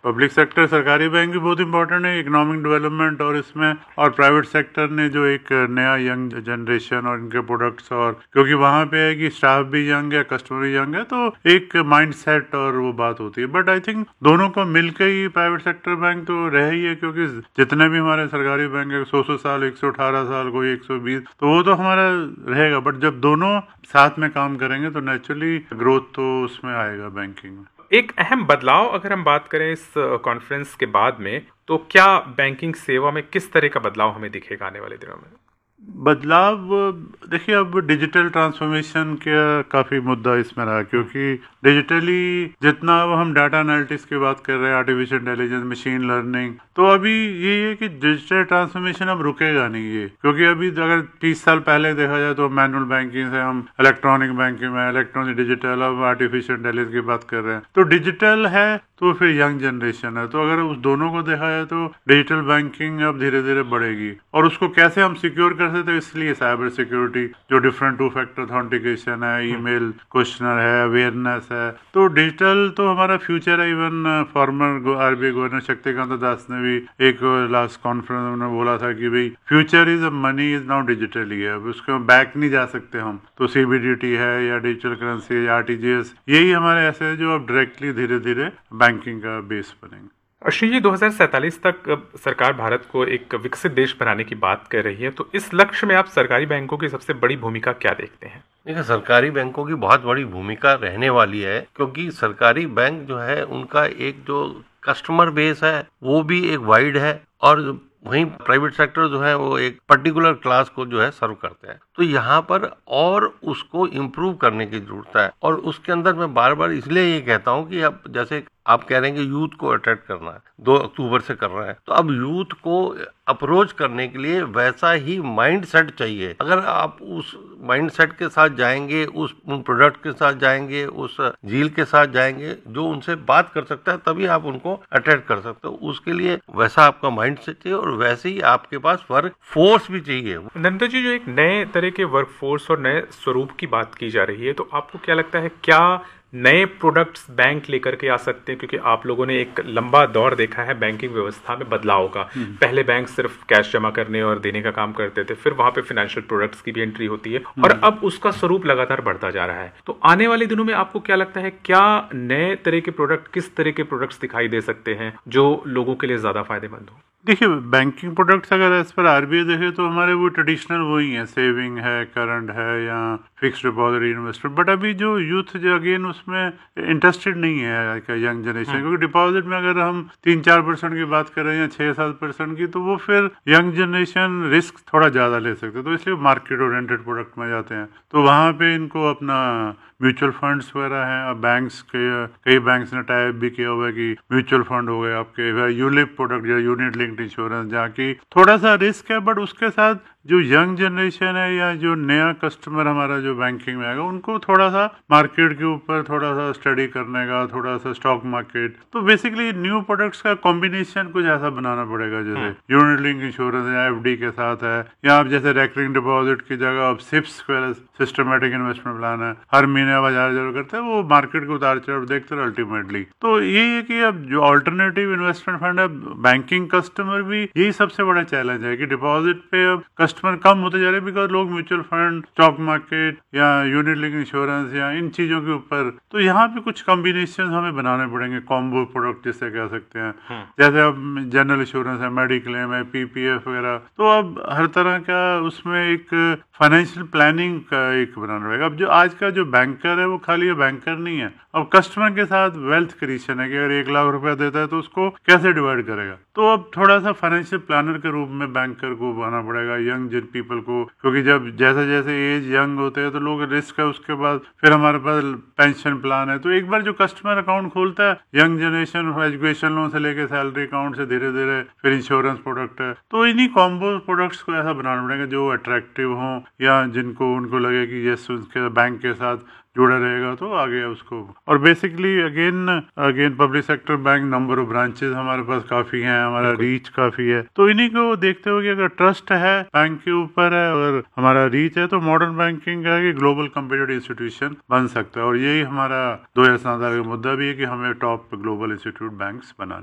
Public sector सरकारी bank भी बहुत इंपॉर्टेंट है इकोनॉमिक डेवलपमेंट और इसमें, और प्राइवेट सेक्टर ने जो एक नया यंग जनरेशन और इनके प्रोडक्ट्स, और क्योंकि वहाँ पे है कि स्टाफ भी यंग है, कस्टमर भी यंग है, तो एक माइंड सेट और वो बात होती है। बट आई थिंक दोनों को मिलकर ही प्राइवेट सेक्टर बैंक तो रहे ही है, क्योंकि जितने भी हमारे सरकारी बैंक है 100 साल, 118 साल, कोई 120, तो वो तो हमारा रहेगा। बट जब दोनों साथ में काम करेंगे तो नेचुरली ग्रोथ तो उसमें आएगा बैंकिंग में। एक अहम बदलाव अगर हम बात करें इस कॉन्फ्रेंस के बाद में, तो क्या बैंकिंग सेवा में किस तरह का बदलाव हमें दिखेगा आने वाले दिनों में? बदलाव देखिए, अब डिजिटल ट्रांसफॉर्मेशन का काफ़ी मुद्दा इसमें रहा, क्योंकि डिजिटली जितना अब हम डाटा एनालिटिक्स की बात कर रहे हैं, आर्टिफिशियल इंटेलिजेंस, मशीन लर्निंग, तो अभी ये है कि डिजिटल ट्रांसफॉर्मेशन अब रुकेगा नहीं ये, क्योंकि अभी अगर 30 साल पहले देखा जाए तो मैनुअल बैंकिंग से हम इलेक्ट्रॉनिक बैंकिंग में, इलेक्ट्रॉनिक डिजिटल, अब आर्टिफिशियल इंटेलिजेंस की बात कर रहे हैं, तो डिजिटल है तो फिर यंग जनरेशन है, तो अगर उस दोनों को देखा जाए तो डिजिटल बैंकिंग अब धीरे धीरे बढ़ेगी। और उसको कैसे हम सिक्योर कर सकते हैं, इसलिए साइबर सिक्योरिटी, जो डिफरेंट टू फैक्टर ऑथेंटिकेशन है, ईमेल क्वेश्चनर है, अवेयरनेस है, तो डिजिटल तो हमारा फ्यूचर है। Even farmer RBI governor Shaktikanta Das ने भी एक लास्ट कॉन्फ्रेंस में बोला था कि भाई future is money is now digitally है, अब उसको बैक नहीं जा सकते हम, तो सीबीडीटी है या डिजिटल करेंसी या आरटीजीएस, यही हमारे ऐसे है जो अब डायरेक्टली धीरे धीरे बैंकिंग का बेस बनेंगे। अश्विन जी, 2047 तक सरकार भारत को एक विकसित देश बनाने की बात कर रही है, तो इस लक्ष्य में आप सरकारी बैंकों की सबसे बड़ी भूमिका क्या देखते हैं? देखिए, सरकारी बैंकों की बहुत बड़ी भूमिका रहने वाली है, क्योंकि सरकारी बैंक जो है उनका एक जो कस्टमर बेस है वो भी एक वाइड है, और वहीं प्राइवेट सेक्टर जो है वो एक पर्टिकुलर क्लास को जो है सर्व करते हैं। तो यहाँ पर और उसको इम्प्रूव करने की जरूरत है, और उसके अंदर मैं बार बार इसलिए ये कहता हूँ कि अब जैसे आप कह रहे हैं कि यूथ को अट्रैक्ट करना है, 2 अक्टूबर से कर रहे हैं, तो अब यूथ को अप्रोच करने के लिए वैसा ही माइंड सेट चाहिए। अगर आप उस माइंड सेट के साथ जाएंगे, उन प्रोडक्ट के साथ जाएंगे, उस झील के साथ जाएंगे जो उनसे बात कर सकता है, तभी आप उनको अट्रैक्ट कर सकते हो। उसके लिए वैसा आपका माइंड सेट चाहिए, और वैसे ही आपके पास वर्क फोर्स भी चाहिए। नंदा जी, जो एक नए तरह के वर्क फोर्स और नए स्वरूप की बात की जा रही है, तो आपको क्या लगता है, क्या नए प्रोडक्ट्स बैंक लेकर के आ सकते हैं? क्योंकि आप लोगों ने एक लंबा दौर देखा है बैंकिंग व्यवस्था में बदलाव का। पहले बैंक सिर्फ कैश जमा करने और देने का काम करते थे, फिर वहां पे फाइनेंशियल प्रोडक्ट्स की भी एंट्री होती है, और अब उसका स्वरूप लगातार बढ़ता जा रहा है। तो आने वाले दिनों में आपको क्या लगता है, क्या नए तरह के प्रोडक्ट, किस तरह के प्रोडक्ट्स दिखाई दे सकते हैं जो लोगों के लिए ज्यादा फायदेमंद हो? देखिए, बैंकिंग प्रोडक्ट्स अगर एज पर आरबीआई देखे तो हमारे वो ट्रेडिशनल वही है, सेविंग है, करंट है, या फिक्स डिपॉजिट, इन्वेस्टमेंट। बट अभी जो यूथ जो अगेन उसमें इंटरेस्टेड नहीं है यंग जनरेशन, क्योंकि डिपॉजिट में अगर हम 3-4% की बात करें या 6-7% की, तो वो फिर यंग जनरेशन रिस्क थोड़ा ज़्यादा ले सकते हैं, तो इसलिए मार्केट ओरिएंटेड प्रोडक्ट में जाते हैं। तो वहाँ पे इनको अपना म्यूचुअल फंड्स वगैरह हैं, और बैंक्स के कई बैंक्स ने टाइप भी किया हुआ है कि म्यूचुअल फंड हो गए आपके, यूलिप प्रोडक्ट या यूनिट लिंक्ड इंश्योरेंस, जहाँ की थोड़ा सा रिस्क है, बट उसके साथ जो यंग जनरेशन है या जो नया कस्टमर हमारा जो बैंकिंग में आएगा, उनको थोड़ा सा मार्केट के ऊपर थोड़ा सा स्टडी करने का, थोड़ा सा स्टॉक मार्केट, तो बेसिकली न्यू प्रोडक्ट्स का कॉम्बिनेशन कुछ ऐसा बनाना पड़ेगा, जैसे यूनिट लिंक इंश्योरेंस या एफडी के साथ है, या आप जैसे रेकरिंग डिपॉजिट की जगह आप सिप्स सिस्टमेटिक इन्वेस्टमेंट प्लान है, हर महीने आप 1000 करते हैं, वो मार्केट को उतार चढ़ाव देखते हैं अल्टीमेटली। तो यही है कि अब जो ऑल्टरनेटिव इन्वेस्टमेंट फंड है, बैंकिंग कस्टमर भी यही सबसे बड़ा चैलेंज है कि डिपॉजिट पे अब कस्टमर कम होते जा रहे हैं, बिकॉज लोग म्यूचुअल फंड, स्टॉक मार्केट या यूनिट लिंक इंश्योरेंस या इन चीजों के ऊपर, तो यहाँ पे कुछ कॉम्बिनेशन हमें बनाने पड़ेंगे, कॉम्बो प्रोडक्ट जिसे कह सकते हैं, जैसे अब जनरल इंश्योरेंस है, मेडिक्लेम है, पीपीएफ वगैरह। तो अब हर तरह का उसमें एक फाइनेंशियल प्लानिंग का एक बनाना पड़ेगा। अब जो आज का जो बैंकर है वो खाली ये बैंकर नहीं है, अब कस्टमर के साथ वेल्थ क्रिएशन है कि अगर 1 लाख रुपया देता है तो उसको कैसे डिवाइड करेगा। तो अब थोड़ा सा फाइनेंशियल प्लानर के रूप में बैंकर को बनाना पड़ेगा, यंग जिन पीपल को, क्योंकि जब जैसे जैसे एज यंग होते हैं तो लोग रिस्क है, उसके बाद फिर हमारे पास पेंशन प्लान है। तो एक बार जो कस्टमर अकाउंट खोलता है, यंग जनरेशन एजुकेशन लोन से लेके सैलरी अकाउंट से धीरे धीरे फिर इंश्योरेंस प्रोडक्ट है, तो इन्हीं कॉम्बो प्रोडक्ट्स को ऐसा बनाना पड़ेगा जो अट्रैक्टिव हों, या जिनको उनको लगे कि ये उसके बैंक के साथ जुड़ा रहेगा तो आगे उसको। और basically again public sector bank, number of branches हमारे पास काफी हैं, हमारा रीच काफी है, तो इन्हीं को देखते हुए कि अगर ट्रस्ट है बैंक के ऊपर है और हमारा रीच है, तो मॉडर्न बैंकिंग है कि ग्लोबल कम्पिटिटिव इंस्टीट्यूशन बन सकता है। और यही हमारा 2047 का मुद्दा भी है कि हमें टॉप ग्लोबल इंस्टीट्यूट बैंक्स बनाने।